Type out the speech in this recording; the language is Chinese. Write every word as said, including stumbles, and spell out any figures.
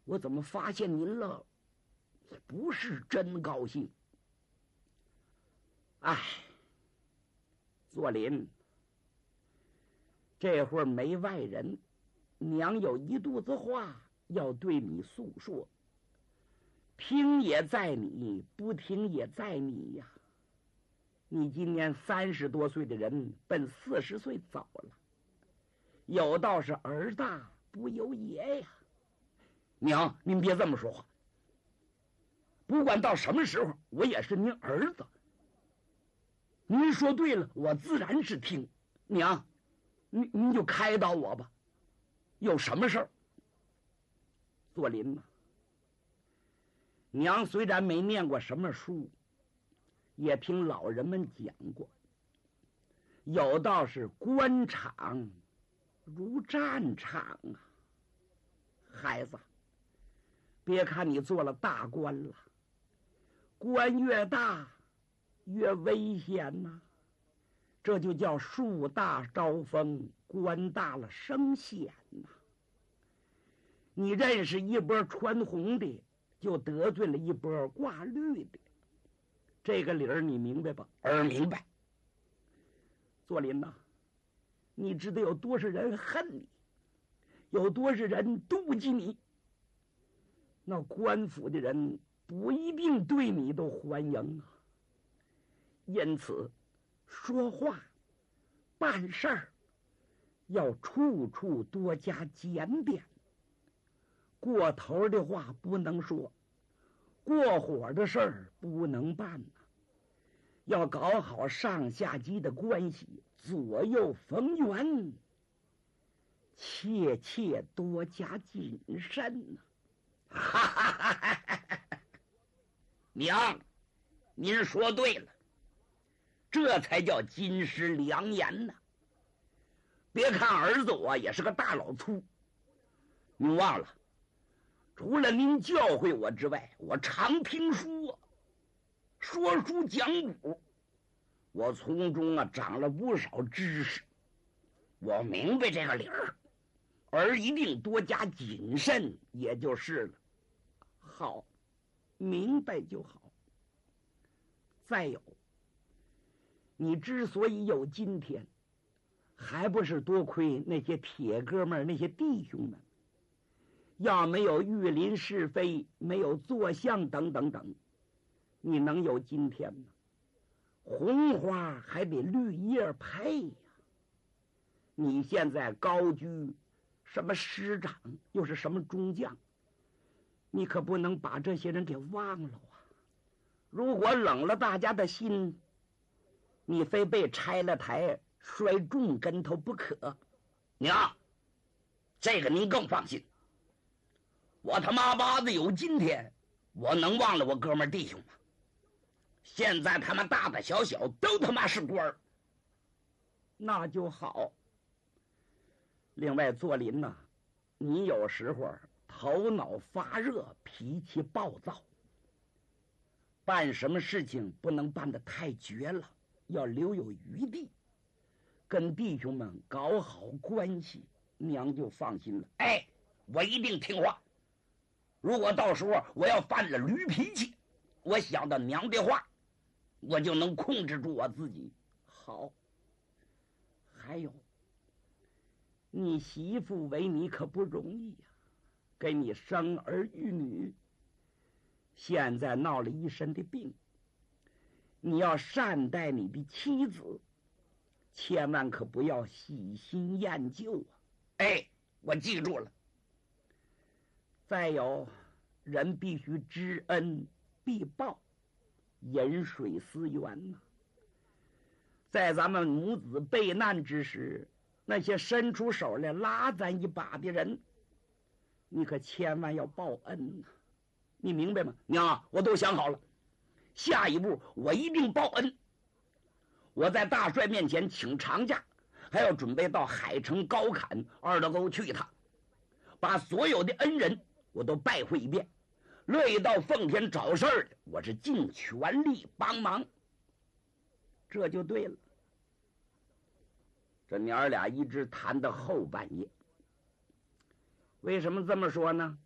我怎么发现您了？也不是真高兴。哎，左邻，这会儿没外人，娘有一肚子话要对你诉说，听也在你，不听也在你呀。你今年三十多岁的人，奔四十岁走了，有道是儿大不由爷呀。娘，您别这么说话。不管到什么时候，我也是您儿子。您说对了，我自然是听。娘，您您就开导我吧，有什么事儿？左邻呐，娘虽然没念过什么书，也听老人们讲过，有道是官场如战场啊。孩子，别看你做了大官了，官越大越危险呐、啊，这就叫树大招风，官大了生险呐、啊。你认识一波穿红的，就得罪了一波挂绿的，这个理儿你明白吧？儿明白。左邻呐，你知道有多少人恨你，有多少人妒忌你？那官府的人不一定对你都欢迎啊。因此，说话、办事儿要处处多加检点。过头的话不能说，过火的事儿不能办呐、啊。要搞好上下级的关系，左右逢源，切切多加谨慎呐、啊！哈哈哈哈！娘，您说对了，这才叫金石良言呐！别看儿子我也是个大老粗，您忘了，除了您教诲我之外，我常听书啊，说书讲古，我从中啊长了不少知识，我明白这个理儿，而一定多加谨慎，也就是了。好，明白就好。再有，你之所以有今天，还不是多亏那些铁哥们儿、那些弟兄们。要没有玉林是非，没有坐相等等等，你能有今天吗？红花还得绿叶配呀、啊！你现在高居什么师长，又是什么中将，你可不能把这些人给忘了啊！如果冷了大家的心，你非被拆了台摔重跟头不可。娘，这个您更放心。我他妈妈的有今天，我能忘了我哥们弟兄吗？现在他们大大小小都他妈是官儿，那就好。另外，左邻呐、啊，你有时候头脑发热，脾气暴躁，办什么事情不能办得太绝了，要留有余地，跟弟兄们搞好关系，娘就放心了。哎，我一定听话。如果到时候我要犯了驴脾气，我想到娘的话，我就能控制住我自己。好，还有，你媳妇为你可不容易呀、啊，给你生儿育女，现在闹了一身的病，你要善待你的妻子，千万可不要喜新厌旧啊！哎，我记住了。再有，人必须知恩必报，饮水思源呐、啊。在咱们母子备难之时，那些伸出手来拉咱一把的人，你可千万要报恩呐、啊！你明白吗？娘，我都想好了，下一步我一定报恩。我在大帅面前请长假，还要准备到海城高坎二道沟去一趟，把所有的恩人我都拜会一遍，乐意到奉天找事儿的，我是尽全力帮忙。这就对了。这娘儿俩一直谈到后半夜。为什么这么说呢？